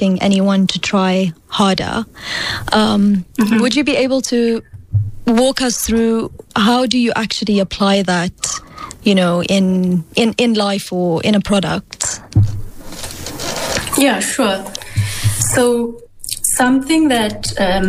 asking anyone to try harder. Would you be able to walk us through how do you actually apply that, in life or in a product? Yeah, sure. So something that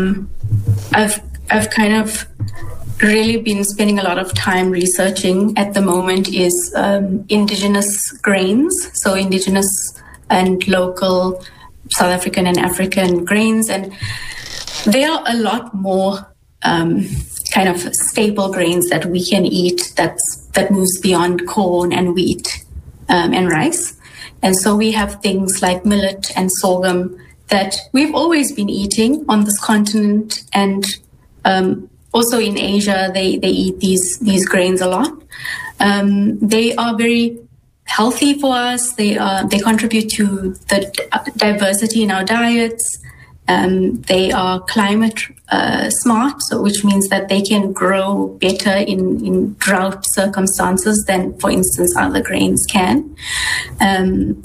I've kind of really been spending a lot of time researching at the moment is indigenous grains, so indigenous and local South African and African grains, and they are a lot more kind of staple grains that we can eat that moves beyond corn and wheat and rice. And so we have things like millet and sorghum that we've always been eating on this continent, and also in Asia, they eat these grains a lot. They are very healthy for us. They contribute to the diversity in our diets. They are climate smart, so which means that they can grow better in drought circumstances than, for instance, other grains can. And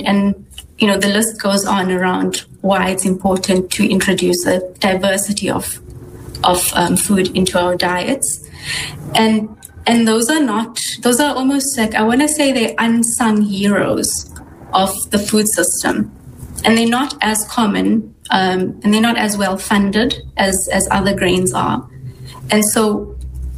the list goes on around why it's important to introduce a diversity of food into our diets. And those are almost like, I want to say they're unsung heroes of the food system. And they're not as common, and they're not as well funded as other grains are. And so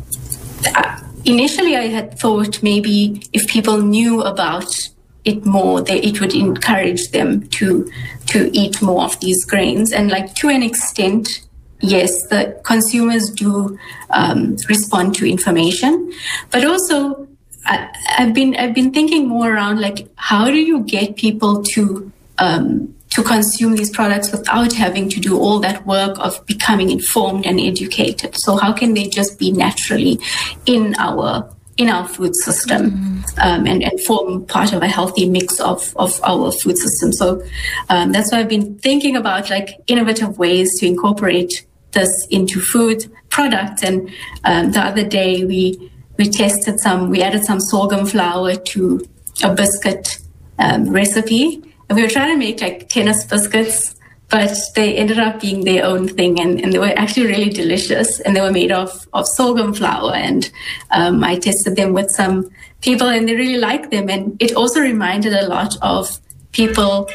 initially I had thought maybe if people knew about it more, it would encourage them to eat more of these grains. And like to an extent, yes, the consumers do respond to information, but also I've been thinking more around like how do you get people to consume these products without having to do all that work of becoming informed and educated. So how can they just be naturally in our food system and form part of a healthy mix of our food system? So that's why I've been thinking about like innovative ways to incorporate this into food products. And the other day we added some sorghum flour to a biscuit recipe. And we were trying to make like tennis biscuits, but they ended up being their own thing, and they were actually really delicious, and they were made of sorghum flour. And I tested them with some people, and they really liked them. And it also reminded a lot of people,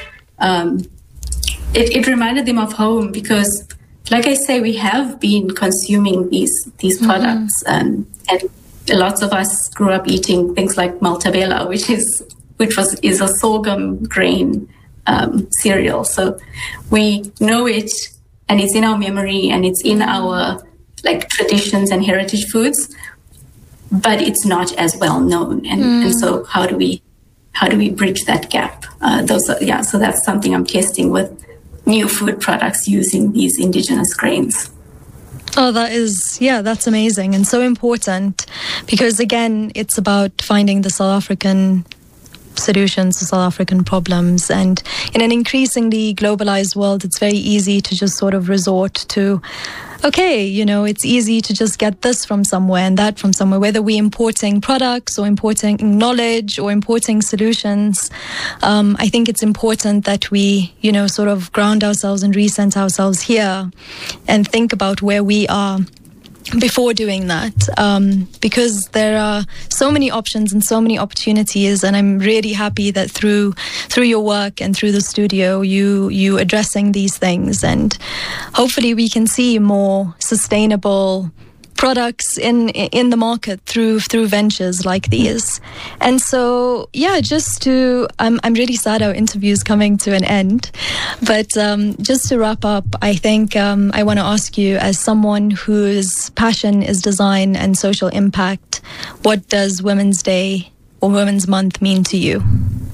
it reminded them of home, because like I say, we have been consuming these products, and lots of us grew up eating things like maltabella, which is a sorghum grain cereal. So we know it, and it's in our memory, and it's in our like traditions and heritage foods, but it's not as well known. And so how do we bridge that gap? So that's something I'm testing with new food products using these indigenous grains. Oh, that's amazing and so important, because again, it's about finding the South African solutions to South African problems. And in an increasingly globalized world, it's very easy to just sort of resort to, it's easy to just get this from somewhere and that from somewhere, whether we're importing products or importing knowledge or importing solutions. I think it's important that we, sort of ground ourselves and recenter ourselves here and think about where we are before doing that, because there are so many options and so many opportunities, and I'm really happy that through your work and through the studio you addressing these things, and hopefully we can see more sustainable products in the market through ventures like these. And so I'm really sad our interview's coming to an end, but just to wrap up, I think I want to ask you, as someone whose passion is design and social impact, what does Women's Day or Women's Month mean to you?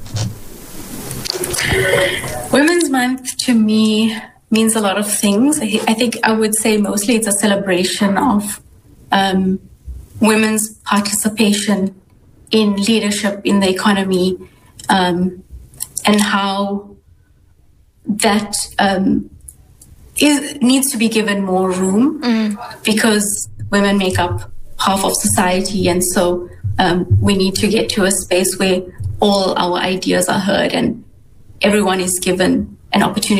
Women's Month to me means a lot of things. I think I would say mostly it's a celebration of women's participation in leadership in the economy, and how that needs to be given more room, because women make up half of society, and so we need to get to a space where all our ideas are heard and everyone is given an opportunity